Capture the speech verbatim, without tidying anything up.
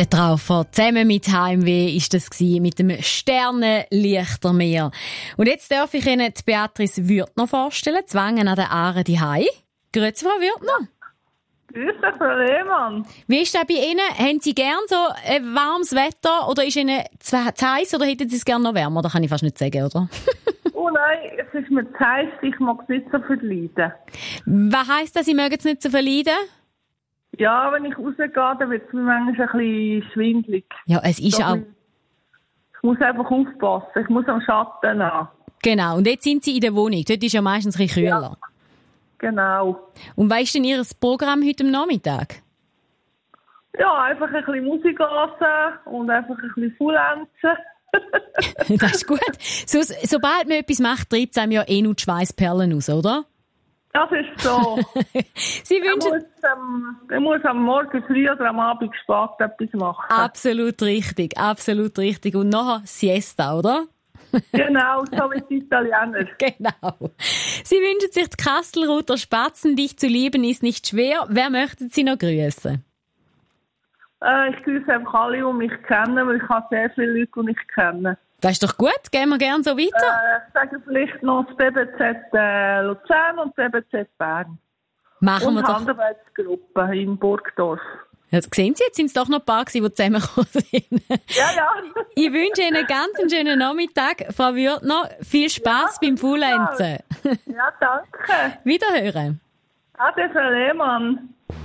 Der Traufer zusammen mit Heimweh ist das gewesen, mit dem Sternenlichtermeer. Und jetzt darf ich Ihnen die Beatrice Würtner vorstellen, Zwangen an der Aare die Hai. Grüezi, Frau Würtner. Grüß dich, Frau Lehmann. Wie ist das bei Ihnen? Haben Sie gern so ein warmes Wetter oder ist Ihnen zu heiß oder hätten Sie es gerne noch wärmer? Das kann ich fast nicht sagen, oder? Oh nein, es ist mir zu heiß, ich mag es nicht so verleiden. Was heisst das, Sie mögen es nicht so verleiden? Ja, wenn ich rausgehe, dann wird es mir manchmal ein bisschen schwindelig. Ja, es ist So, auch... Ich muss einfach aufpassen, ich muss am Schatten an. Genau, und jetzt sind Sie in der Wohnung. Dort ist ja meistens ein bisschen kühler. Ja, genau. Und was ist denn Ihr Programm heute am Nachmittag? Ja, einfach ein bisschen Musik hören und einfach ein bisschen faulenzen. Das ist gut. So, sobald man etwas macht, treibt es einem ja eh nur die Schweissperlen aus, oder? Das ist so. Sie wünschen... Ich muss, ähm, ich muss am Morgen früh oder am Abend spät etwas machen. Absolut richtig, absolut richtig. Und nachher Siesta, oder? Genau, so wie die Italiener. Genau. Sie wünschen sich die Kastelruther Spatzen, dich zu lieben ist nicht schwer. Wer möchten Sie noch grüßen? Äh, ich grüße einfach alle, die mich kennen, weil ich habe sehr viele Leute, die ich kenne. Das ist doch gut, gehen wir gerne so weiter. Äh, ich sage vielleicht noch das B B Z äh, Luzern und das B B Z Bern. Machen und wir doch. Handarbeitsgruppe in Burgdorf. Ja, sehen Sie, jetzt sind es doch noch ein paar gewesen, die zusammengekommen sind. Ja, ja. Ich wünsche Ihnen einen ganz schönen Nachmittag, Frau Würtner. Viel Spass ja, beim Faulenzen. Ja, danke. Wiederhören. Ade, Frau Lehmann.